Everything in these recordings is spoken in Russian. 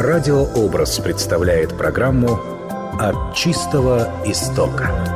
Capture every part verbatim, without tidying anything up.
Радиообраз представляет программу «От чистого истока».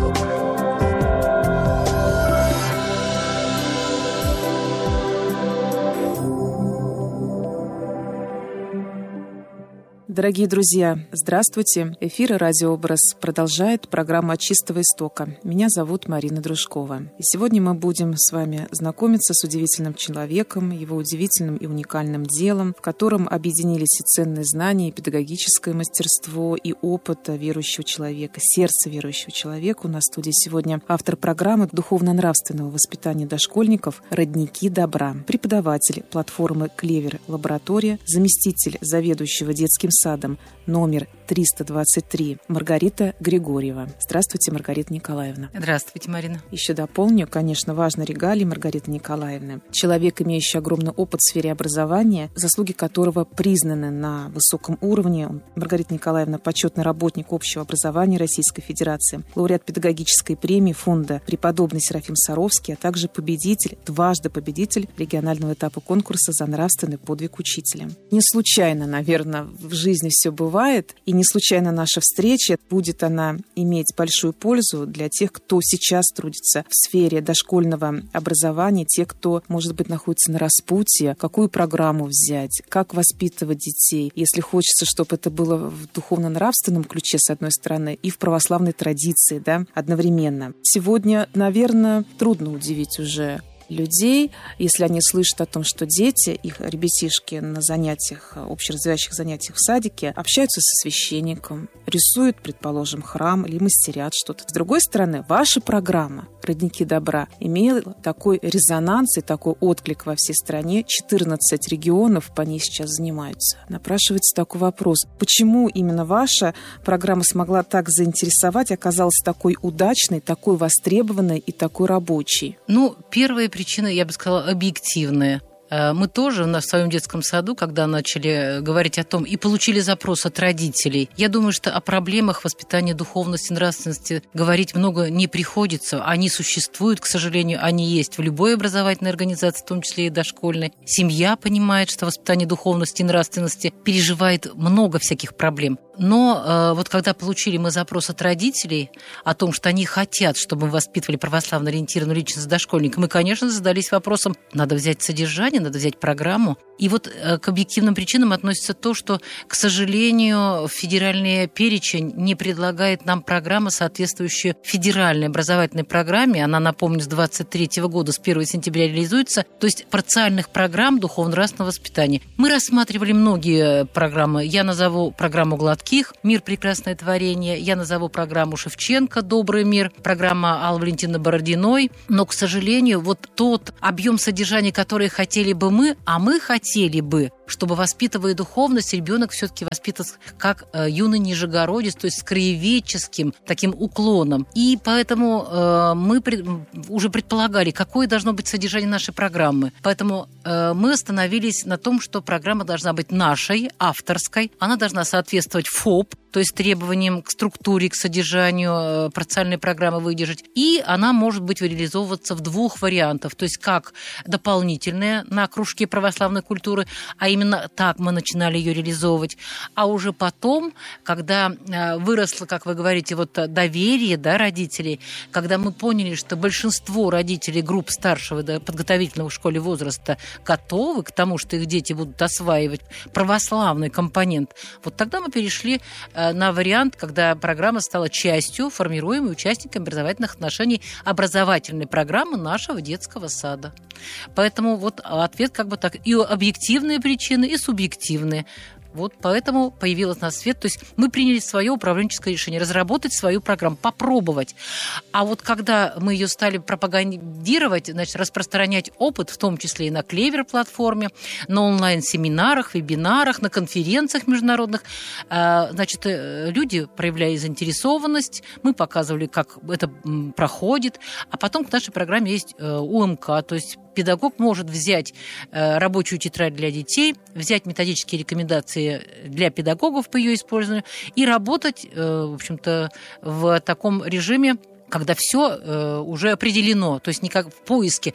Дорогие друзья, здравствуйте! Эфир «Радиообраз» продолжает программа «От чистого истока». Меня зовут Марина Дружкова. И сегодня мы будем с вами знакомиться с удивительным человеком, его удивительным и уникальным делом, в котором объединились и ценные знания, и педагогическое мастерство, и опыт верующего человека, сердце верующего человека. У нас в студии сегодня автор программы духовно-нравственного воспитания дошкольников «Родники добра», преподаватель платформы «Клевер Лаборатория», заместитель заведующего детским садом номер триста двадцать три Маргарита Григорьева. Здравствуйте, Маргарита Николаевна. Здравствуйте, Марина. Еще дополню, конечно, важно регалии Маргариты Николаевны. Человек, имеющий огромный опыт в сфере образования, заслуги которого признаны на высоком уровне. Маргарита Николаевна – почетный работник общего образования Российской Федерации, лауреат педагогической премии фонда преподобный Серафим Саровский, а также победитель, дважды победитель регионального этапа конкурса за нравственный подвиг учителя. Не случайно, наверное, в жизни все бывает, и не случайно наша встреча. Будет она иметь большую пользу для тех, кто сейчас трудится в сфере дошкольного образования, те, кто, может быть, находится на распутье, какую программу взять, как воспитывать детей, если хочется, чтобы это было в духовно-нравственном ключе, с одной стороны, и в православной традиции, да, одновременно. Сегодня, наверное, трудно удивить уже людей, если они слышат о том, что дети, их ребятишки на занятиях, общеразвивающих занятиях в садике общаются со священником, рисуют, предположим, храм или мастерят что-то. С другой стороны, ваша программа «Родники добра» имела такой резонанс и такой отклик во всей стране. четырнадцать регионов по ней сейчас занимаются. Напрашивается такой вопрос. Почему именно ваша программа смогла так заинтересовать, оказалась такой удачной, такой востребованной и такой рабочей? Ну, первая причина Причина, я бы сказала, объективная. Мы тоже в своем детском саду, когда начали говорить о том и получили запрос от родителей, я думаю, что о проблемах воспитания духовности, нравственности говорить много не приходится. Они существуют, к сожалению, они есть в любой образовательной организации, в том числе и дошкольной. Семья понимает, что воспитание духовности и нравственности переживает много всяких проблем. Но э, вот когда получили мы запрос от родителей о том, что они хотят, чтобы мы воспитывали православно ориентированную личность дошкольника, мы, конечно, задались вопросом, надо взять содержание, надо взять программу. И вот э, к объективным причинам относится то, что, к сожалению, федеральный перечень не предлагает нам программы, соответствующие федеральной образовательной программе. Она, напомню, с двадцать третьего года, с первого сентября реализуется. То есть парциальных программ духовно-нравственного воспитания. Мы рассматривали многие программы. Я назову программу «Гладких», «Мир. Прекрасное творение». Я назову программу Шевченко «Добрый мир», программа Аллы Валентиновны Бородиной. Но, к сожалению, вот тот объем содержания, который хотели бы мы, а мы хотели бы, чтобы, воспитывая духовность, ребенок все-таки воспитывался как э, юный нижегородец, то есть с краеведческим таким уклоном. И поэтому э, мы пред, уже предполагали, какое должно быть содержание нашей программы. Поэтому э, мы остановились на том, что программа должна быть нашей, авторской. Она должна соответствовать ФОП, то есть требованиям к структуре, к содержанию парциальной программы выдержать. И она может быть реализовываться в двух вариантах. То есть как дополнительная на кружке православной культуры, а именно так мы начинали ее реализовывать. А уже потом, когда выросло, как вы говорите, вот доверие, да, родителей, когда мы поняли, что большинство родителей групп старшего, да, подготовительного в школе возраста готовы к тому, что их дети будут осваивать православный компонент, вот тогда мы перешли на вариант, когда программа стала частью формируемой участниками образовательных отношений образовательной программы нашего детского сада. Поэтому вот ответ как бы так. И объективные причины, и субъективные. Вот поэтому появилась на свет. То есть мы приняли свое управленческое решение разработать свою программу, попробовать. А вот когда мы ее стали пропагандировать, значит, распространять опыт, в том числе и на Клевер-платформе, на онлайн-семинарах, вебинарах, на конференциях международных, значит, люди проявляли заинтересованность, мы показывали, как это проходит, а потом к нашей программе есть УМК, то есть педагог может взять рабочую тетрадь для детей, взять методические рекомендации для педагогов по ее использованию и работать, в общем-то, в таком режиме, когда все э, уже определено, то есть не как в поиске.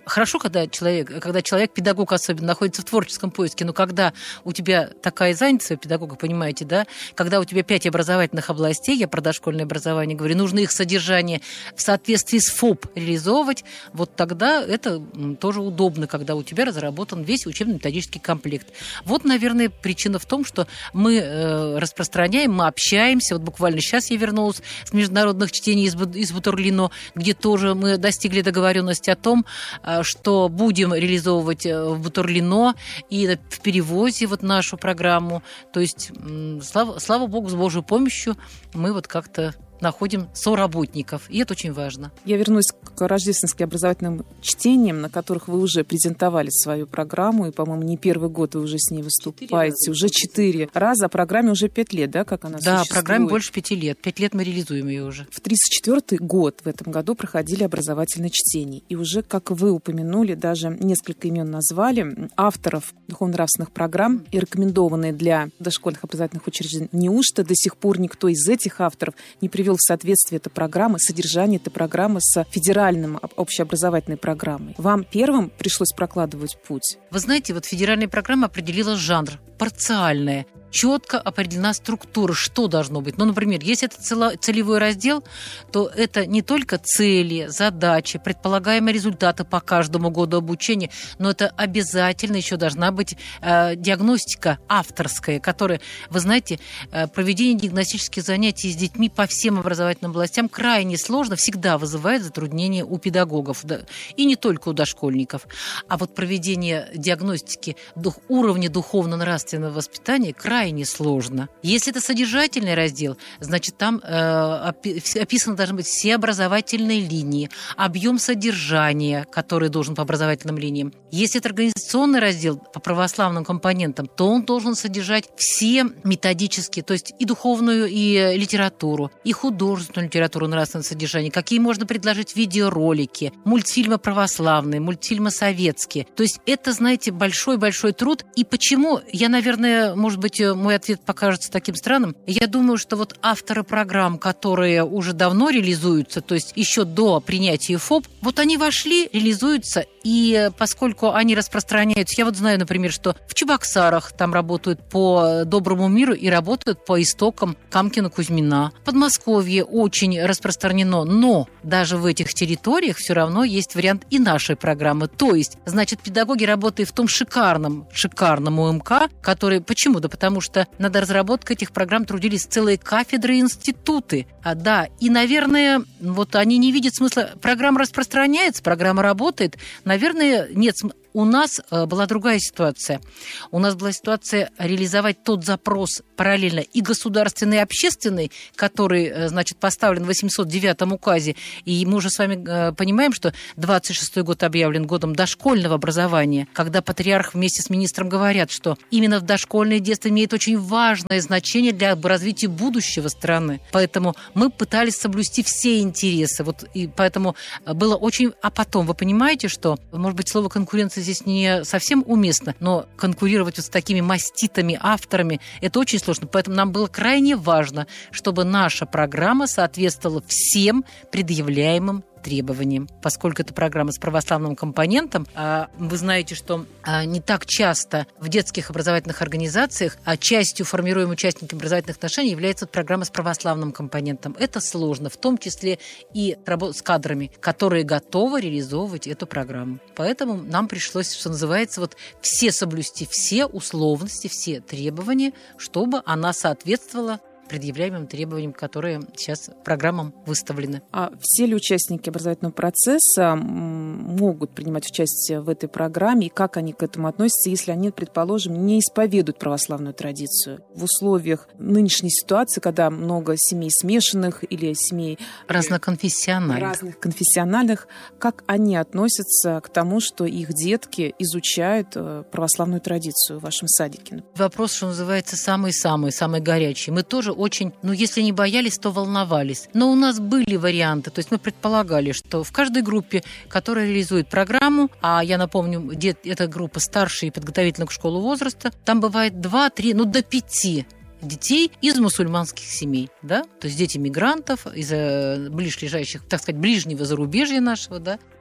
хорошо, когда человек, когда человек, педагог особенно, находится в творческом поиске, но когда у тебя такая занятость, педагога, понимаете, да, когда у тебя пять образовательных областей, я про дошкольное образование говорю, нужно их содержание в соответствии с ФОП реализовывать, вот тогда это тоже удобно, когда у тебя разработан весь учебно-методический комплект. Вот, наверное, причина в том, что мы э, распространяем, мы общаемся. Вот буквально сейчас я вернулась с международных чтений из, из Бутурлино, где тоже мы достигли договоренности о том, что будем реализовывать в Бутурлино и в перевозе вот нашу программу. То есть, слава, слава богу, с Божьей помощью мы вот как-то находим соработников, и это очень важно. Я вернусь к рождественским образовательным чтениям, на которых вы уже презентовали свою программу, и, по-моему, не первый год вы уже с ней выступаете, уже четыре раза, а программе уже пять лет, да, как она да, существует? Да, программе больше пяти лет, пять лет мы реализуем ее уже. В тридцать четвёртый год в этом году проходили образовательные чтения, и уже, как вы упомянули, даже несколько имен назвали, авторов духовно-нравственных программ и рекомендованные для дошкольных образовательных учреждений. Неужто до сих пор никто из этих авторов не привел в соответствие этой программы, содержание этой программы с федеральным общеобразовательной программой? Вам первым пришлось прокладывать путь? Вы знаете, вот федеральная программа определила жанр, парциальная. Четко определена структура, что должно быть. Ну, например, если это целевой раздел, то это не только цели, задачи, предполагаемые результаты по каждому году обучения, но это обязательно еще должна быть э, диагностика авторская, которая, вы знаете, э, проведение диагностических занятий с детьми по всем образовательным областям крайне сложно, всегда вызывает затруднения у педагогов, да, и не только у дошкольников. А вот проведение диагностики дух, уровня духовно-нравственного воспитания крайне крайне сложно. Если это содержательный раздел, значит, там э, описаны должны быть все образовательные линии, объем содержания, который должен по образовательным линиям. Если это организационный раздел по православным компонентам, то он должен содержать все методические, то есть и духовную, и литературу, и художественную литературу нравственного содержания, какие можно предложить видеоролики, мультфильмы православные, мультфильмы советские. То есть это, знаете, большой-большой труд. И почему, я, наверное, может быть, мой ответ покажется таким странным. Я думаю, что вот авторы программ, которые уже давно реализуются, то есть еще до принятия ФОП, вот они вошли, реализуются, и поскольку они распространяются, я вот знаю, например, что в Чебоксарах там работают по доброму миру и работают по истокам Камкина-Кузьмина. В Подмосковье очень распространено, но даже в этих территориях все равно есть вариант и нашей программы. То есть, значит, педагоги, работая в том шикарном, шикарном УМК, который... Почему? Да потому что над разработкой этих программ трудились целые кафедры и институты. А, да, и, наверное, вот они не видят смысла. Программа распространяется, программа работает. Наверное, нет смысла. У нас была другая ситуация. У нас была ситуация реализовать тот запрос параллельно и государственный, и общественный, который, значит, поставлен в восемьсот девятом указе. И мы уже с вами понимаем, что двадцать шестой год объявлен годом дошкольного образования, когда патриарх вместе с министром говорят, что именно дошкольное детство имеет очень важное значение для развития будущего страны. Поэтому мы пытались соблюсти все интересы. Вот, и поэтому было очень... А потом, вы понимаете, что, может быть, слово «конкуренция» здесь не совсем уместно, но конкурировать вот с такими маститыми авторами – это очень сложно. Поэтому нам было крайне важно, чтобы наша программа соответствовала всем предъявляемым требованиям. Поскольку это программа с православным компонентом, вы знаете, что не так часто в детских образовательных организациях частью формируемой участниками образовательных отношений является программа с православным компонентом. Это сложно, в том числе и с кадрами, которые готовы реализовывать эту программу. Поэтому нам пришлось, что называется, вот все соблюсти, все условности, все требования, чтобы она соответствовала предъявляемым требованиям, которые сейчас программам выставлены. А все ли участники образовательного процесса могут принимать участие в этой программе, и как они к этому относятся, если они, предположим, не исповедуют православную традицию? В условиях нынешней ситуации, когда много семей смешанных или семей разноконфессиональных, разных конфессиональных, как они относятся к тому, что их детки изучают православную традицию в вашем садике? Вопрос, что называется, самый-самый, самый горячий. Мы тоже очень, ну, если не боялись, то волновались. Но у нас были варианты. То есть мы предполагали, что в каждой группе, которая реализует программу, а я напомню, эта группа старшая и подготовительная к школу возраста, там бывает два-три, ну, до пяти детей из мусульманских семей, да, то есть дети мигрантов из ближлежащих, так сказать, ближнего зарубежья нашего, да,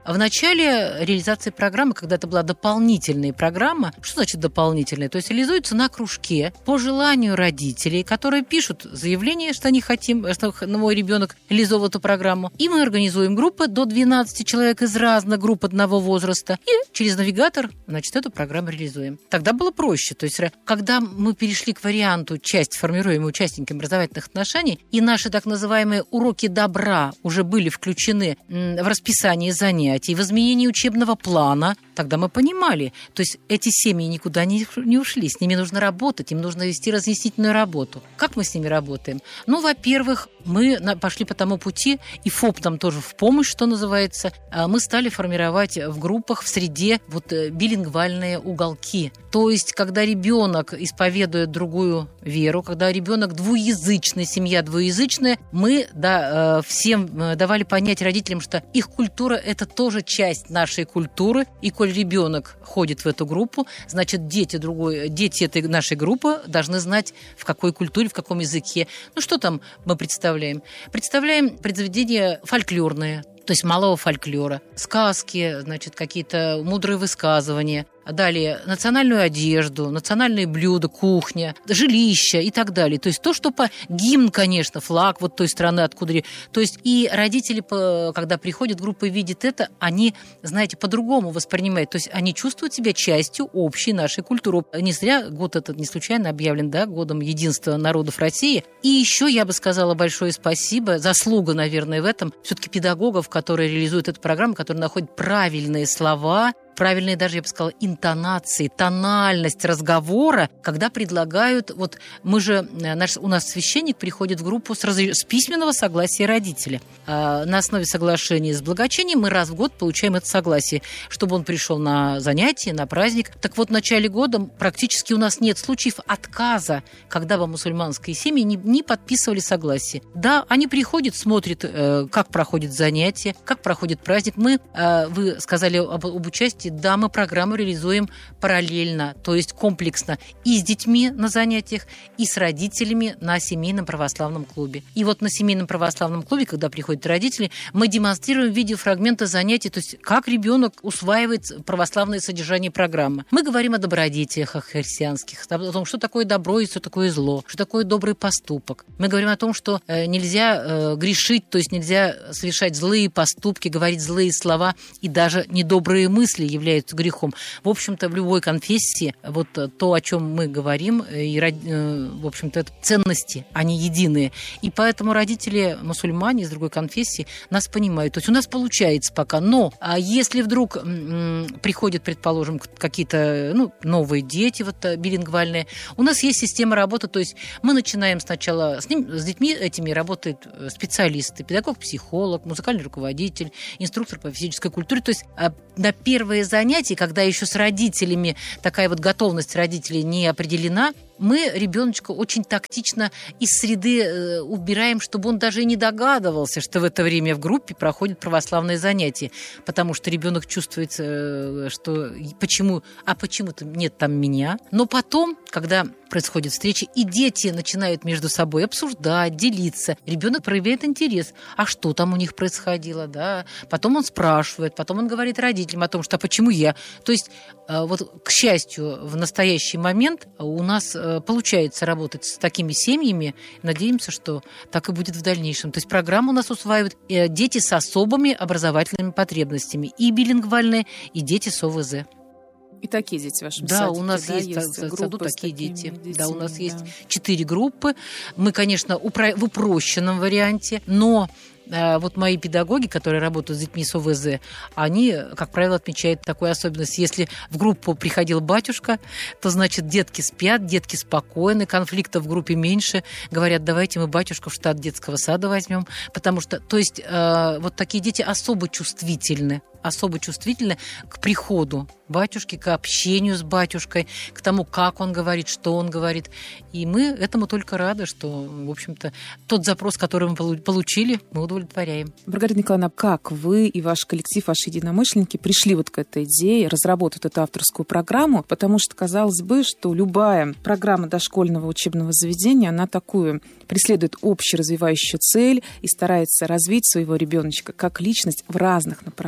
В начале реализации программы, когда это была дополнительная программа, что значит дополнительная? То есть реализуется на кружке по желанию родителей, которые пишут заявление, что они хотим, что мой ребенок реализовал эту программу. И мы организуем группы до двенадцати человек из разных групп одного возраста. И через навигатор, значит, эту программу реализуем. Тогда было проще. То есть, когда мы перешли к варианту часть формируемой участниками образовательных отношений, и наши так называемые уроки добра уже были включены в расписание занятий, в изменение учебного плана, тогда мы понимали, то есть эти семьи никуда не, не ушли, с ними нужно работать, им нужно вести разъяснительную работу. Как мы с ними работаем? Ну, во-первых, мы пошли по тому пути, и ФОП нам тоже в помощь, что называется, мы стали формировать в группах в среде вот билингвальные уголки. То есть, когда ребенок исповедует другую веру, когда ребенок двуязычный, семья двуязычная, мы да, всем давали понять родителям, что их культура – это тоже часть нашей культуры, и коль ребенок ходит в эту группу, значит, дети, другой, дети этой нашей группы должны знать, в какой культуре, в каком языке. Ну, что там мы представляем? Представляем произведения фольклорные, то есть малого фольклора, сказки, значит, какие-то мудрые высказывания. Далее национальную одежду, национальные блюда, кухня, жилища и так далее. То есть то, что по гимн, конечно, флаг вот той страны, откуда... То есть и родители, когда приходят в группу и видят это, они, знаете, по-другому воспринимают. То есть они чувствуют себя частью общей нашей культуры. Не зря год этот не случайно объявлен, да, годом единства народов России. И еще я бы сказала большое спасибо, заслуга, наверное, в этом, все-таки педагогов, которые реализуют эту программу, которые находят правильные слова, правильные даже, я бы сказала, интонации, тональность разговора, когда предлагают... Вот мы же... Наш, у нас священник приходит в группу с, раз, с письменного согласия родителя. А, на основе соглашения с благочинием мы раз в год получаем это согласие, чтобы он пришел на занятие, на праздник. Так вот, в начале года практически у нас нет случаев отказа, когда бы мусульманские семьи не, не подписывали согласие. Да, они приходят, смотрят, э, как проходит занятие, как проходит праздник. Мы, э, вы сказали об, об участии, да, мы программу реализуем параллельно, то есть комплексно и с детьми на занятиях, и с родителями на семейном православном клубе. И вот на семейном православном клубе, когда приходят родители, мы демонстрируем видеофрагменты занятий, то есть как ребенок усваивает православное содержание программы. Мы говорим о добродетелях, о христианских, о том, что такое добро и что такое зло, что такое добрый поступок. Мы говорим о том, что нельзя грешить, то есть нельзя совершать злые поступки, говорить злые слова, и даже недобрые мысли являются грехом. В общем-то, в любой конфессии вот то, о чем мы говорим, и, в общем-то, это ценности, они единые. И поэтому родители мусульмане из другой конфессии нас понимают. То есть у нас получается пока. Но а если вдруг м- приходят, предположим, какие-то ну, новые дети вот, билингвальные, у нас есть система работы. То есть мы начинаем сначала с, ним, с детьми этими работают специалисты, педагог, психолог, музыкальный руководитель, инструктор по физической культуре. То есть на первые занятия, когда еще с родителями такая вот готовность родителей не определена, мы ребеночка очень тактично из среды э, убираем, чтобы он даже и не догадывался, что в это время в группе проходят православные занятия, потому что ребенок чувствует, э, что почему, а почему-то нет там меня. Но потом, когда происходит встреча, и дети начинают между собой обсуждать, делиться, ребенок проявляет интерес. А что там у них происходило, да? Потом он спрашивает, потом он говорит родителям о том, что а почему я? То есть, э, вот, к счастью, в настоящий момент у нас э, получается работать с такими семьями. Надеемся, что так и будет в дальнейшем. То есть программу у нас усваивают э, дети с особыми образовательными потребностями. И билингвальные, и дети с ОВЗ. И такие дети в вашем да, садике, у нас да, есть, есть в саду такие дети. детьми, да, у нас да. есть четыре группы. Мы, конечно, упро- в упрощенном варианте, но э, вот мои педагоги, которые работают с детьми с ОВЗ, они, как правило, отмечают такую особенность. Если в группу приходил батюшка, то, значит, детки спят, детки спокойны, конфликтов в группе меньше. Говорят, давайте мы батюшку в штат детского сада возьмем, потому что, то есть, э, вот такие дети особо чувствительны. особо чувствительны к приходу батюшки, к общению с батюшкой, к тому, как он говорит, что он говорит. И мы этому только рады, что, в общем-то, тот запрос, который мы получили, мы удовлетворяем. Маргарита Николаевна, как вы и ваш коллектив, ваши единомышленники пришли вот к этой идее, разработать эту авторскую программу? Потому что, казалось бы, что любая программа дошкольного учебного заведения, она такую преследует общеразвивающую цель и старается развить своего ребеночка как личность в разных направлениях.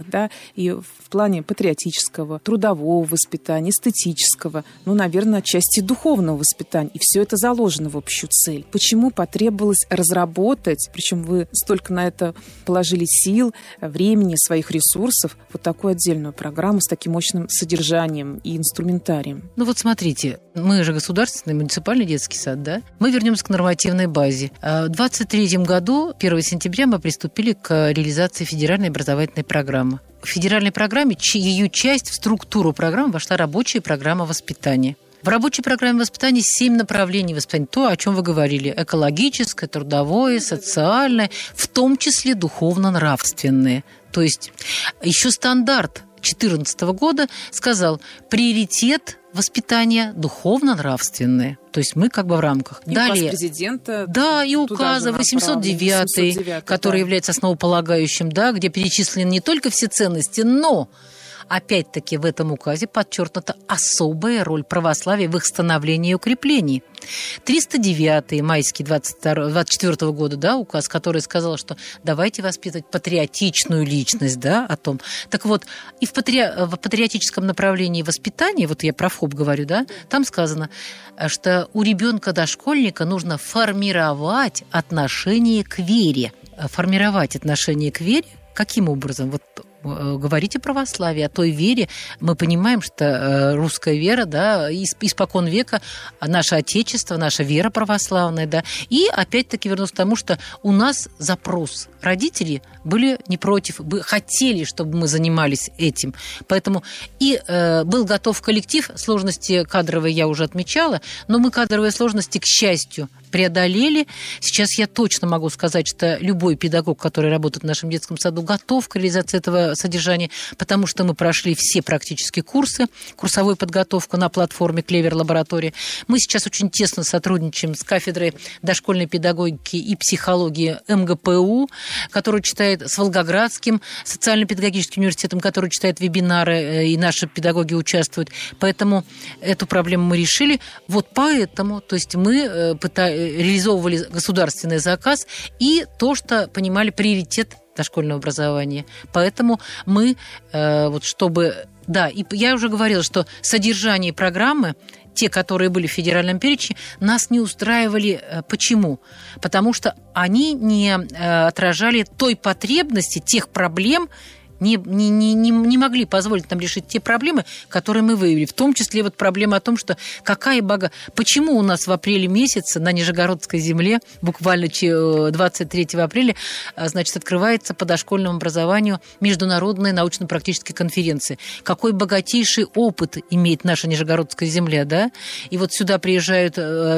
воспитаниях, да, и в плане патриотического, трудового воспитания, эстетического, ну, наверное, отчасти духовного воспитания. И все это заложено в общую цель. Почему потребовалось разработать, причем вы столько на это положили сил, времени, своих ресурсов, вот такую отдельную программу с таким мощным содержанием и инструментарием? Ну вот смотрите, мы же государственный муниципальный детский сад, да? Мы вернемся к нормативной базе. В двадцать третьем году, первого сентября, мы приступили к реализации федеральной образовательной программы. В федеральной программе ее часть в структуру программы вошла рабочая программа воспитания. В рабочей программе воспитания семь направлений воспитания. То, о чем вы говорили. Экологическое, трудовое, социальное, в том числе духовно-нравственное. То есть еще стандарт две тысячи четырнадцатого года сказал, приоритет воспитания духовно-нравственное. То есть мы как бы в рамках. И Далее, указ президента. Да, и указа восемьсот девятый, который да. является основополагающим, да, где перечислены не только все ценности, но опять-таки в этом указе подчеркнута особая роль православия в их становлении и укреплении. триста девятый майский двадцать четвёртого года, да, указ, который сказал, что давайте воспитывать патриотичную личность, да, о том. Так вот, и в, патри... в патриотическом направлении воспитания, вот я про ФОП говорю, да, там сказано, что у ребенка-дошкольника нужно формировать отношение к вере. Формировать отношение к вере каким образом? Вот говорите православие, о той вере. Мы понимаем, что русская вера, да, испокон века, наше Отечество, наша вера православная, да. И опять-таки вернусь к тому, что у нас запрос. Родители были не против, хотели, чтобы мы занимались этим. Поэтому и э, был готов коллектив. Сложности кадровые я уже отмечала, но мы кадровые сложности, к счастью, преодолели. Сейчас я точно могу сказать, что любой педагог, который работает в нашем детском саду, готов к реализации этого содержания, потому что мы прошли все практически курсы, курсовую подготовку на платформе «Клевер Лаборатория». Мы сейчас очень тесно сотрудничаем с кафедрой дошкольной педагогики и психологии эм гэ пэ у, который читает, с Волгоградским социально-педагогическим университетом, который читает вебинары, и наши педагоги участвуют. Поэтому эту проблему мы решили. Вот поэтому, то есть мы пытаемся реализовывали государственный заказ и то, что понимали приоритет дошкольного образования. Поэтому мы, э, вот чтобы... Да, и я уже говорила, что содержание программы, те, которые были в федеральном перечне, нас не устраивали. Почему? Потому что они не отражали той потребности, тех проблем, Не, не, не, не могли позволить нам решить те проблемы, которые мы выявили. В том числе вот проблема о том, что какая бога... Почему у нас в апреле месяце на Нижегородской земле, буквально двадцать третьего апреля, значит, открывается по дошкольному образованию международная научно-практическая конференция. Какой богатейший опыт имеет наша Нижегородская земля, да? И вот сюда приезжают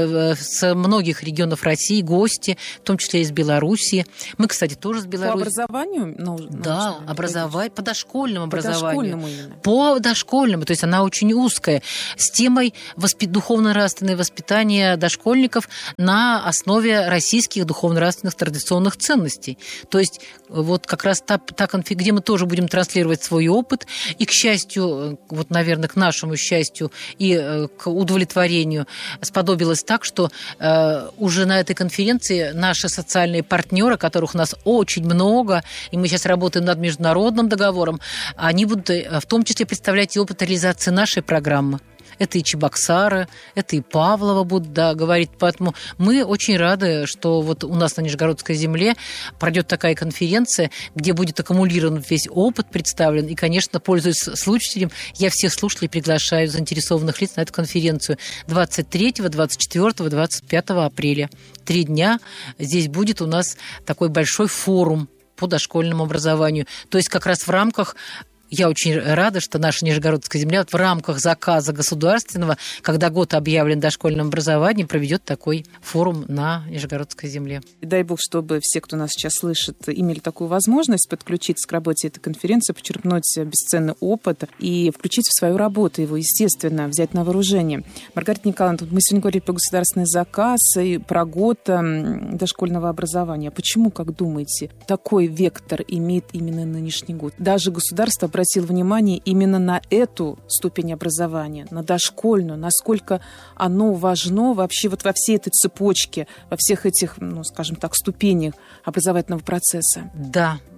с многих регионов России гости, в том числе из Белоруссии. Мы, кстати, тоже с Белоруссии. По образованию? Да, образование. По дошкольному по образованию. Дошкольному именно. По дошкольному. То есть она очень узкая. С темой воспит... духовно-нравственное воспитание дошкольников на основе российских духовно-нравственных традиционных ценностей. То есть вот как раз та, та конфиг... где мы тоже будем транслировать свой опыт. И, к счастью, вот, наверное, к нашему счастью и к удовлетворению сподобилось так, что э, уже на этой конференции наши социальные партнеры, которых у нас очень много, и мы сейчас работаем над международным договором, они будут в том числе представлять и опыт реализации нашей программы. Это и Чебоксары, это и Павлово будут, да, говорить. Поэтому мы очень рады, что вот у нас на Нижегородской земле пройдет такая конференция, где будет аккумулирован весь опыт представлен. И, конечно, пользуясь случаем, я всех слушателей приглашаю, заинтересованных лиц, на эту конференцию двадцать третьего, двадцать четвёртого, двадцать пятого апреля. Три дня здесь будет у нас такой большой форум по дошкольному образованию. То есть как раз в рамках... Я очень рада, что наша Нижегородская земля вот в рамках заказа государственного, когда год объявлен дошкольным образованием, проведет такой форум на Нижегородской земле. Дай бог, чтобы все, кто нас сейчас слышит, имели такую возможность подключиться к работе этой конференции, почерпнуть бесценный опыт и включить в свою работу его, естественно, взять на вооружение. Маргарита Николаевна, мы сегодня говорили про государственный заказ и про год дошкольного образования. Почему, как думаете, такой вектор имеет именно нынешний год? Даже государство обратило внимание именно на эту ступень образования, на дошкольную, насколько оно важно вообще вот во всей этой цепочке, во всех этих, ну, скажем так, ступенях образовательного процесса. Да,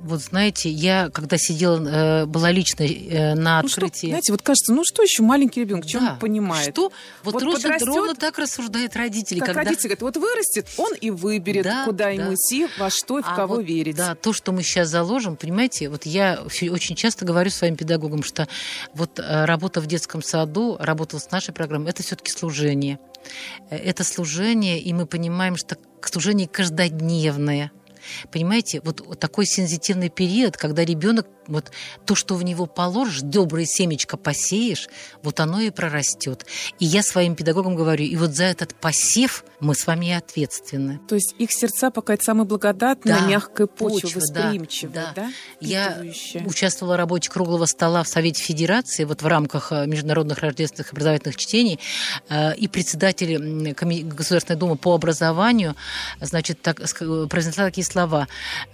Вот знаете, я, когда сидела, была лично на ну открытии... Что, знаете, вот кажется, ну что еще маленький ребенок, что да. он понимает? Что? Вот, вот ровно, подрастет, ровно так рассуждают родители. Как когда... родители говорят, вот вырастет, он и выберет, да, куда да. ему идти, во что и в а кого вот, верить. Да, то, что мы сейчас заложим, понимаете, вот я очень часто говорю своим педагогам, что вот работа в детском саду, работа с нашей программой, это все-таки служение. Это служение, и мы понимаем, что служение каждодневное. Понимаете, вот такой сензитивный период, когда ребенок, вот то, что в него положишь, доброе семечко посеешь, вот оно и прорастет. И я своим педагогам говорю, и вот за этот посев мы с вами и ответственны. То есть их сердца пока это самая благодатная, да, мячкая почва, почва восприимчивая, да? да? да? Я участвовала в работе круглого стола в Совете Федерации, вот в рамках международных рождественских образовательных чтений, и председатель Государственной Думы по образованию, значит, так, произнесла такие слова.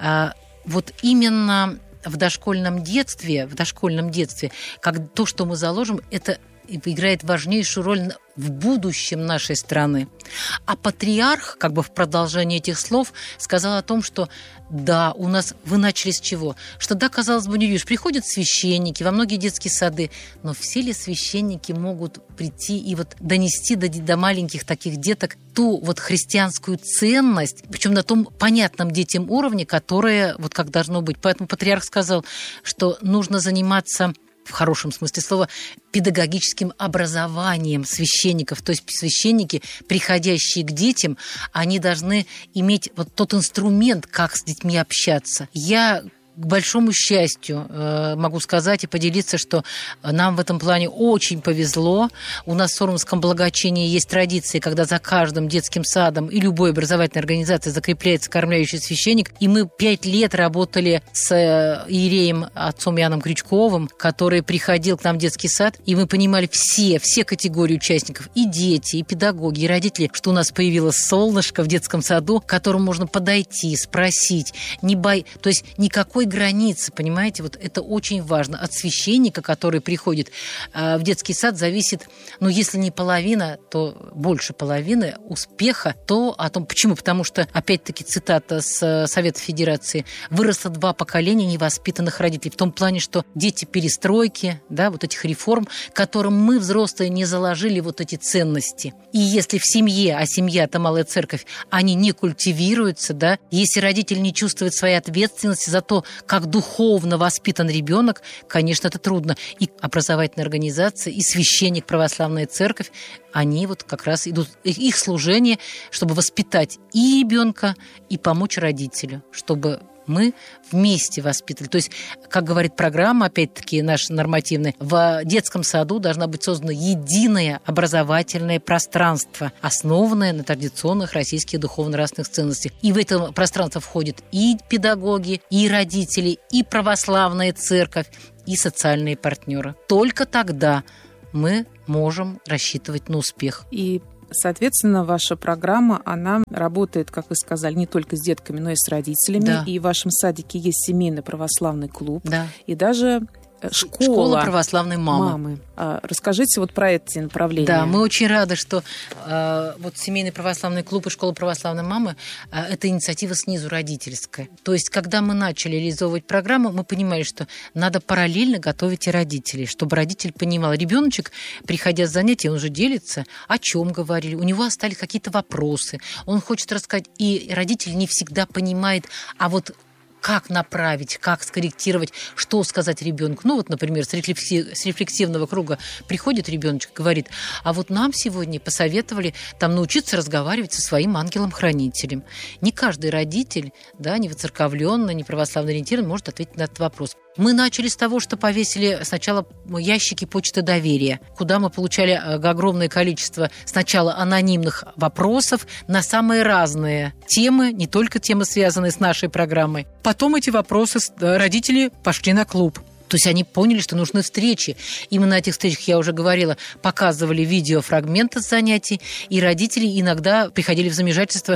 Вот именно в дошкольном детстве, в дошкольном детстве, как то, что мы заложим, это играет важнейшую роль в будущем нашей страны. А патриарх, как бы в продолжении этих слов, сказал о том, что да, у нас вы начали с чего? Что да, казалось бы, не видишь, приходят священники во многие детские сады, но все ли священники могут прийти и вот донести до, до маленьких таких деток ту вот христианскую ценность, причем на том понятном детям уровне, которое вот как должно быть. Поэтому патриарх сказал, что нужно заниматься в хорошем смысле слова, педагогическим образованием священников. То есть священники, приходящие к детям, они должны иметь вот тот инструмент, как с детьми общаться. Я к большому счастью могу сказать и поделиться, что нам в этом плане очень повезло. У нас в Сормовском благочинии есть традиции, когда за каждым детским садом и любой образовательной организацией закрепляется кормляющий священник. И мы пять лет работали с иереем отцом Иоанном Крючковым, который приходил к нам в детский сад, и мы понимали все, все категории участников, и дети, и педагоги, и родители, что у нас появилось солнышко в детском саду, к которому можно подойти, спросить, не бой... то есть никакой границы, понимаете, вот это очень важно. От священника, который приходит э, в детский сад, зависит, ну, если не половина, то больше половины успеха, то о том, почему? Потому что, опять-таки, цитата с Совета Федерации, выросло два поколения невоспитанных родителей, в том плане, что дети перестройки, да, вот этих реформ, которым мы, взрослые, не заложили вот эти ценности. И если в семье, а семья – это малая церковь, они не культивируются, да, если родитель не чувствует своей ответственности за то, как духовно воспитан ребенок, конечно, это трудно. И образовательная организация, и священник, православная церковь, они вот как раз идут, их служение, чтобы воспитать и ребенка, и помочь родителю, чтобы мы вместе воспитывали. То есть, как говорит программа, опять-таки, наша нормативная, в детском саду должна быть создано единое образовательное пространство, основанное на традиционных российских духовно-нравственных ценностях. И в это пространство входят и педагоги, и родители, и православная церковь, и социальные партнеры. Только тогда мы можем рассчитывать на успех. И соответственно, ваша программа, она работает, как вы сказали, не только с детками, но и с родителями. Да. И в вашем садике есть семейный православный клуб. Да. И даже школа, школа православной мамы. мамы. А, расскажите вот про эти направления. Да, мы очень рады, что э, вот семейный православный клуб и школа православной мамы э, это инициатива снизу родительская. То есть, когда мы начали реализовывать программу, мы понимали, что надо параллельно готовить и родителей, чтобы родитель понимал, ребеночек, приходя с занятий, он уже делится, о чем говорили, у него остались какие-то вопросы, он хочет рассказать, и родитель не всегда понимает, а вот как направить, как скорректировать, что сказать ребенку. Ну вот, например, с, рефлекси... с рефлексивного круга приходит ребеночек и говорит, а вот нам сегодня посоветовали там научиться разговаривать со своим ангелом-хранителем. Не каждый родитель, да, не воцерковленный, не православно ориентированный, может ответить на этот вопрос. Мы начали с того, что повесили сначала ящики почты доверия, куда мы получали огромное количество сначала анонимных вопросов на самые разные темы, не только темы, связанные с нашей программой. Потом эти вопросы родители пошли на клуб. То есть они поняли, что нужны встречи. Именно на этих встречах, я уже говорила, показывали видеофрагменты с занятий, и родители иногда приходили в замешательство,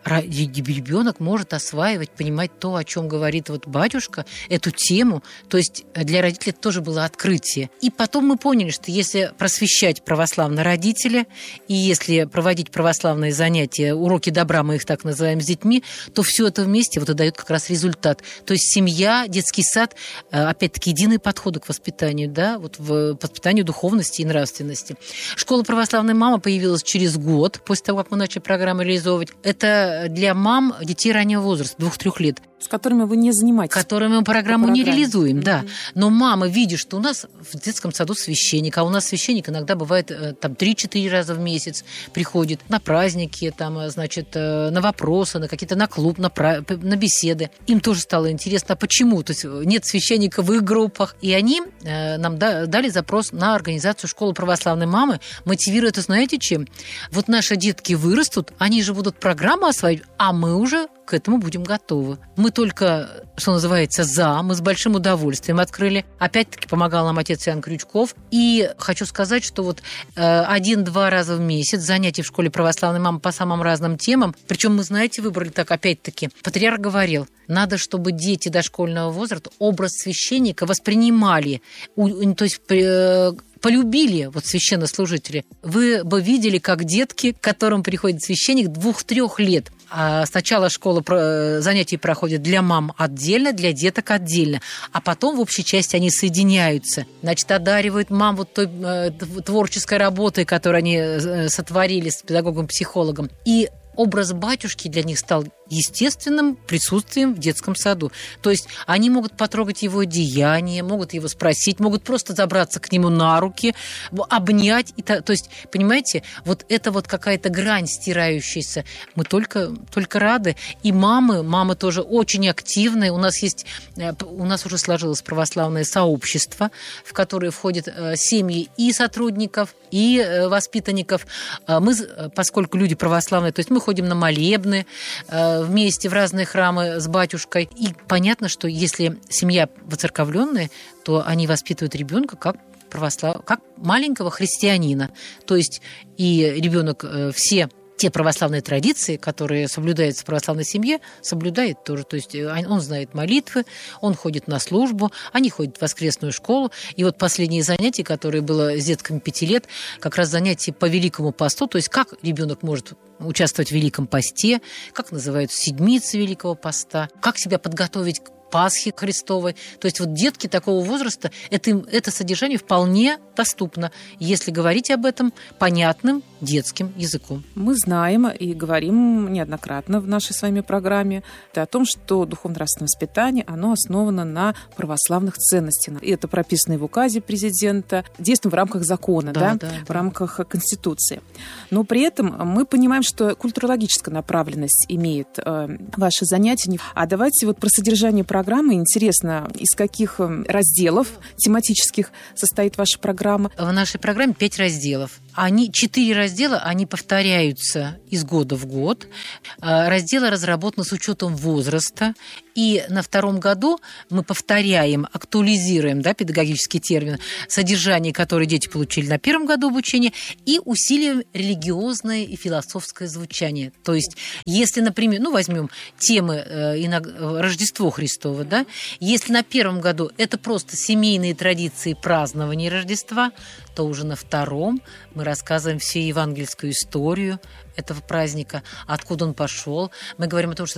ребенок может осваивать, понимать то, о чем говорит вот батюшка, эту тему. То есть для родителей это тоже было открытие. И потом мы поняли, что если просвещать православные родители, и если проводить православные занятия, уроки добра, мы их так называем, с детьми, то все это вместе вот и дает как раз результат. То есть семья, детский сад, опять-таки, единые подходы к воспитанию, да, вот в воспитанию духовности и нравственности. Школа православной мамы появилась через год после того, как мы начали программу реализовывать. Это для мам детей раннего возраста, двух-трех лет. С которыми вы не занимаетесь. С которыми мы программу не реализуем, mm-hmm. да. Но мама видит, что у нас в детском саду священник, а у нас священник иногда бывает там три-четыре раза в месяц приходит на праздники, там, значит, на вопросы, на какие-то на клуб, на, пра... на беседы. Им тоже стало интересно, а почему? То есть нет священника в их группах. И они э, нам да, дали запрос на организацию школы православной мамы. Мотивируют это, знаете, чем? Вот наши детки вырастут, они же будут программу осваивать, а мы уже к этому будем готовы. Мы только, что называется, за. Мы с большим удовольствием открыли. Опять-таки помогал нам отец Иоанн Крючков. И хочу сказать, что вот э, один-два раза в месяц занятия в школе православной мамы по самым разным темам. Причем мы, знаете, выбрали так, опять-таки, патриарх говорил, надо, чтобы дети дошкольного возраста образ священника воспринимали. У, то есть... Э, полюбили вот священнослужители. Вы бы видели, как детки, к которым приходит священник двух-трех лет. А сначала школа занятий проходит для мам отдельно, для деток отдельно. А потом в общей части они соединяются. Значит, одаривают мам вот той э, творческой работой, которую они сотворили с педагогом-психологом. И образ батюшки для них стал естественным присутствием в детском саду. То есть они могут потрогать его деяния, могут его спросить, могут просто забраться к нему на руки, обнять. И то, то есть, понимаете, вот это вот какая-то грань стирающаяся. Мы только, только рады. И мамы, мамы тоже очень активные. У нас есть, у нас уже сложилось православное сообщество, в которое входят семьи и сотрудников, и воспитанников. Мы, поскольку люди православные, то есть мы ходим на молебны, вместе в разные храмы с батюшкой. И понятно, что если семья воцерковленная, то они воспитывают ребенка как православ... как маленького христианина. То есть и ребенок все те православные традиции, которые соблюдаются в православной семье, соблюдает тоже. То есть он знает молитвы, он ходит на службу, они ходят в воскресную школу. И вот последние занятия, которые было с детками пяти лет, как раз занятия по Великому посту, то есть как ребенок может участвовать в Великом посте, как называются седмицы Великого поста, как себя подготовить к Пасхи Христовой. То есть вот детки такого возраста, это, это содержание вполне доступно, если говорить об этом понятным детским языком. Мы знаем и говорим неоднократно в нашей с вами программе о том, что духовно-нравственное воспитание, оно основано на православных ценностях. И это прописано и в указе президента, действуем в рамках закона, да, да, да, в да. рамках Конституции. Но при этом мы понимаем, что культурологическая направленность имеет э, ваши занятия. А давайте вот про содержание программы. Программы. Интересно, из каких разделов тематических состоит ваша программа? В нашей программе пять разделов. Они, четыре раздела, они повторяются из года в год. Разделы разработаны с учетом возраста. И на втором году мы повторяем, актуализируем, да, педагогический термин, содержание, которое дети получили на первом году обучения, и усиливаем религиозное и философское звучание. То есть, если, например, ну, возьмем темы э, Рождество Христово, да, если на первом году это просто семейные традиции празднования Рождества, то уже на втором мы рассказываем всю евангельскую историю этого праздника, откуда он пошел. Мы говорим о том, что